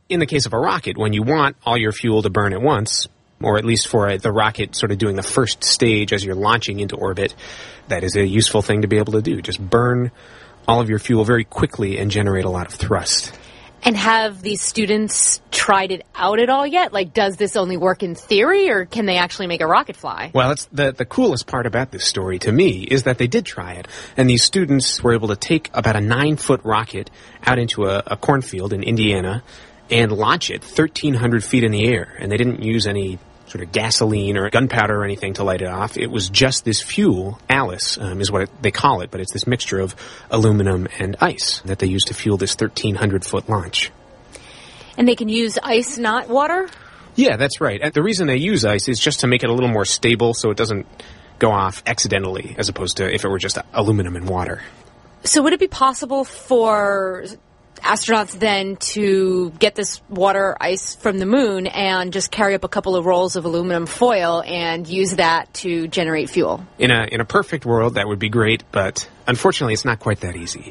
in the case of a rocket, when you want all your fuel to burn at once, or at least for the rocket sort of doing the first stage as you're launching into orbit, that is a useful thing to be able to do. Just burn all of your fuel very quickly and generate a lot of thrust. And have these students tried it out at all yet? Like, does this only work in theory, or can they actually make a rocket fly? Well, it's the coolest part about this story to me is that they did try it. And these students were able to take about a 9-foot rocket out into a cornfield in Indiana and launch it 1,300 feet in the air. And they didn't use any sort of gasoline or gunpowder or anything to light it off. It was just this fuel, Alice is what they call it, but it's this mixture of aluminum and ice that they use to fuel this 1,300-foot launch. And they can use ice, not water? Yeah, that's right. And the reason they use ice is just to make it a little more stable so it doesn't go off accidentally, as opposed to if it were just aluminum and water. So would it be possible for astronauts then to get this water ice from the moon and just carry up a couple of rolls of aluminum foil and use that to generate fuel? In a perfect world, that would be great, but unfortunately it's not quite that easy.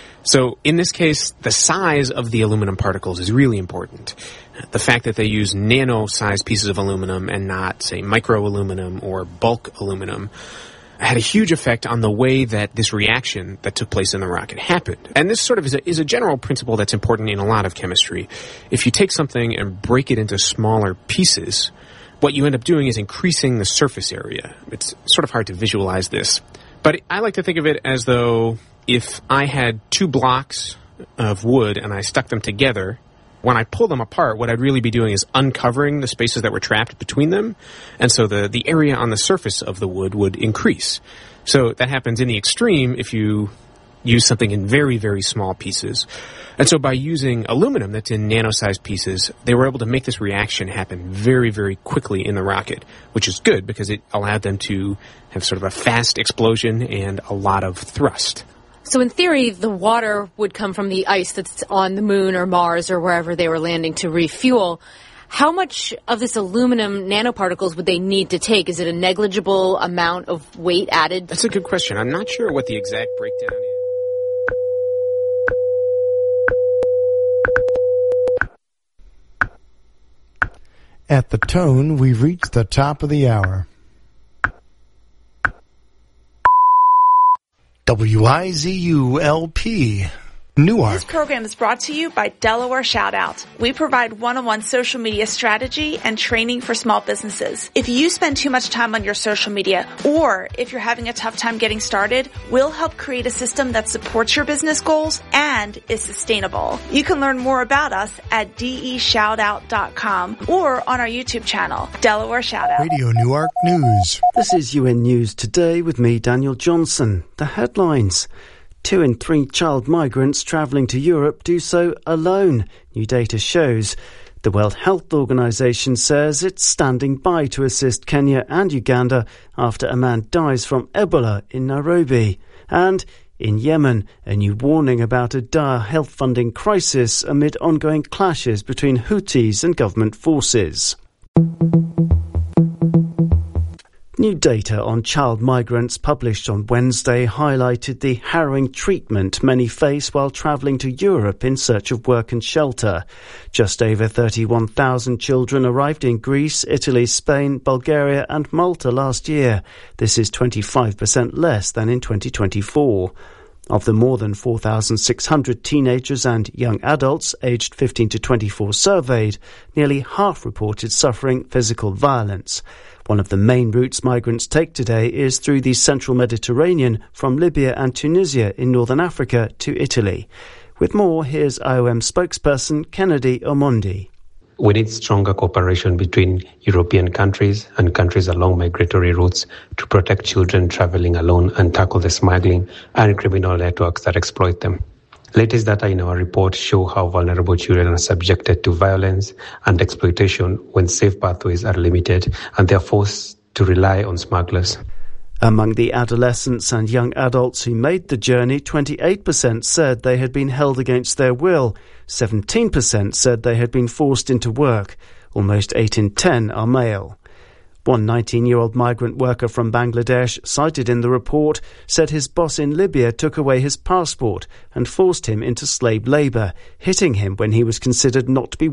So in this case, the size of the aluminum particles is really important. The fact that they use nano-sized pieces of aluminum and not, say, micro-aluminum or bulk aluminum had a huge effect on the way that this reaction that took place in the rocket happened. And this sort of is a general principle that's important in a lot of chemistry. If you take something and break it into smaller pieces, what you end up doing is increasing the surface area. It's sort of hard to visualize this. But I like to think of it as though if I had 2 blocks of wood and I stuck them together, when I pull them apart, what I'd really be doing is uncovering the spaces that were trapped between them. And so the area on the surface of the wood would increase. So that happens in the extreme if you use something in very, very small pieces. And so by using aluminum that's in nano-sized pieces, they were able to make this reaction happen very, very quickly in the rocket, which is good because it allowed them to have sort of a fast explosion and a lot of thrust. So in theory, the water would come from the ice that's on the moon or Mars or wherever they were landing to refuel. How much of this aluminum nanoparticles would they need to take? Is it a negligible amount of weight added? That's a good question. I'm not sure what the exact breakdown is. At the tone, we've reached the top of the hour. WIZU-LP, Newark. This program is brought to you by Delaware Shoutout. We provide one-on-one social media strategy and training for small businesses. If you spend too much time on your social media, or if you're having a tough time getting started, we'll help create a system that supports your business goals and is sustainable. You can learn more about us at deshoutout.com or on our YouTube channel, Delaware Shoutout. Radio Newark News. This is UN News Today with me, Daniel Johnson. The headlines. 2 in 3 child migrants travelling to Europe do so alone, new data shows. The World Health Organization says it's standing by to assist Kenya and Uganda after a man dies from Ebola in Nairobi. And in Yemen, a new warning about a dire health funding crisis amid ongoing clashes between Houthis and government forces. New data on child migrants published on Wednesday highlighted the harrowing treatment many face while travelling to Europe in search of work and shelter. Just over 31,000 children arrived in Greece, Italy, Spain, Bulgaria and Malta last year. This is 25% less than in 2024. Of the more than 4,600 teenagers and young adults aged 15 to 24 surveyed, nearly half reported suffering physical violence. One of the main routes migrants take today is through the central Mediterranean from Libya and Tunisia in northern Africa to Italy. With more, here's IOM spokesperson Kennedy Omondi. We need stronger cooperation between European countries and countries along migratory routes to protect children traveling alone and tackle the smuggling and criminal networks that exploit them. Latest data in our report show how vulnerable children are subjected to violence and exploitation when safe pathways are limited and they are forced to rely on smugglers. Among the adolescents and young adults who made the journey, 28% said they had been held against their will. 17% said they had been forced into work. Almost 8 in 10 are male. One 19-year-old migrant worker from Bangladesh, cited in the report, said his boss in Libya took away his passport and forced him into slave labour, hitting him when he was considered not to be